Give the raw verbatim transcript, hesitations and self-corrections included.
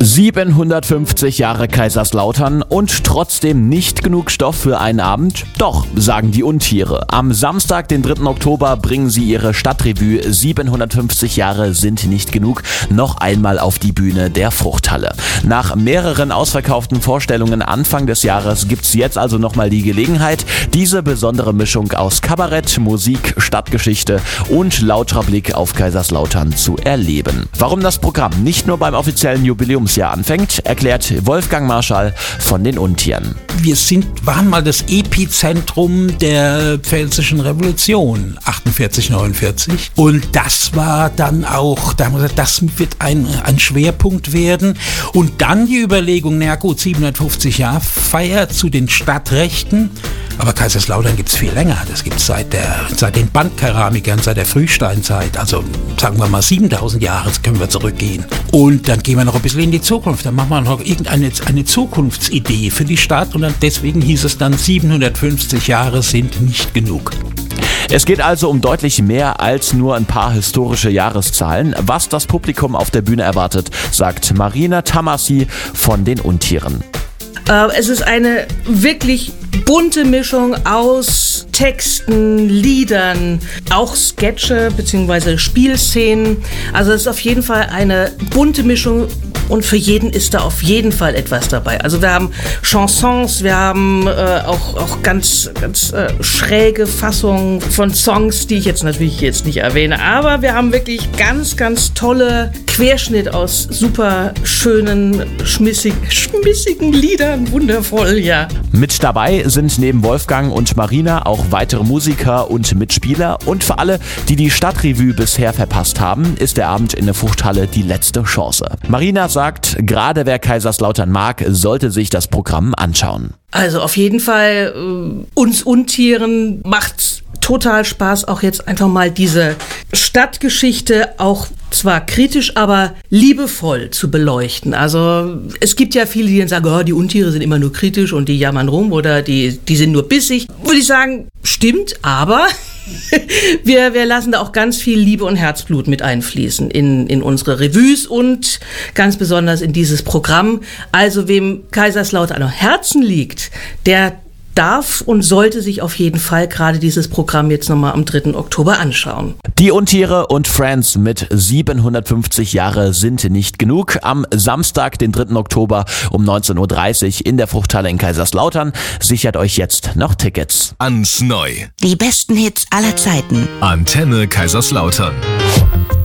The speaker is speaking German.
siebenhundertfünfzig Jahre Kaiserslautern und trotzdem nicht genug Stoff für einen Abend? Doch, sagen die Untiere. Am Samstag, den dritten Oktober, bringen sie ihre Stadtrevue siebenhundertfünfzig Jahre sind nicht genug noch einmal auf die Bühne der Fruchthalle. Nach mehreren ausverkauften Vorstellungen Anfang des Jahres gibt's jetzt also nochmal die Gelegenheit, diese besondere Mischung aus Kabarett, Musik, Stadtgeschichte und lauterer Blick auf Kaiserslautern zu erleben. Warum das Programm nicht nur beim offiziellen Jubiläumsjahr anfängt, erklärt Wolfgang Marschall von den Untieren. Wir sind, waren mal das Epizentrum der Pfälzischen Revolution, achtundvierzig, neunundvierzig. Und das war dann auch, da haben wir gesagt, das wird ein, ein Schwerpunkt werden. Und dann die Überlegung, na gut, siebenhundertfünfzig Jahre Feier zu den Stadtrechten. Aber Kaiserslautern gibt es viel länger. Das gibt es seit, der, seit den Bandkeramikern, seit der Frühsteinzeit. Also sagen wir mal siebentausend Jahre können wir zurückgehen. Und dann gehen wir noch ein bisschen in die Zukunft. Dann machen wir noch irgendeine eine Zukunftsidee für die Stadt. Und dann, deswegen hieß es dann, siebenhundertfünfzig Jahre sind nicht genug. Es geht also um deutlich mehr als nur ein paar historische Jahreszahlen. Was das Publikum auf der Bühne erwartet, sagt Marina Tamassi von den Untieren. Es ist eine wirklich bunte Mischung aus Texten, Liedern, auch Sketche bzw. Spielszenen. Also es ist auf jeden Fall eine bunte Mischung und für jeden ist da auf jeden Fall etwas dabei. Also wir haben Chansons, wir haben äh, auch, auch ganz, ganz äh, schräge Fassungen von Songs, die ich jetzt natürlich jetzt nicht erwähne. Aber wir haben wirklich ganz, ganz tolle Querschnitt aus super schönen, schmissig, schmissigen Liedern. Wundervoll, ja. Mit dabei sind neben Wolfgang und Marina auch weitere Musiker und Mitspieler. Und für alle, die die Stadtrevue bisher verpasst haben, ist der Abend in der Fruchthalle die letzte Chance. Marina sagt, gerade wer Kaiserslautern mag, sollte sich das Programm anschauen. Also auf jeden Fall, äh, uns Untieren macht's total Spaß, auch jetzt einfach mal diese Stadtgeschichte auch zwar kritisch, aber liebevoll zu beleuchten. Also es gibt ja viele, die dann sagen, oh, die Untiere sind immer nur kritisch und die jammern rum oder die, die sind nur bissig. Würde ich sagen, stimmt, aber wir, wir lassen da auch ganz viel Liebe und Herzblut mit einfließen in, in unsere Revues und ganz besonders in dieses Programm. Also wem Kaiserslautern am Herzen liegt, der darf und sollte sich auf jeden Fall gerade dieses Programm jetzt nochmal am dritten Oktober anschauen. Die Untiere und Friends mit siebenhundertfünfzig Jahre sind nicht genug. Am Samstag, den dritten Oktober um neunzehn Uhr dreißig in der Fruchthalle in Kaiserslautern. Sichert euch jetzt noch Tickets. Ans Neu. Die besten Hits aller Zeiten. Antenne Kaiserslautern.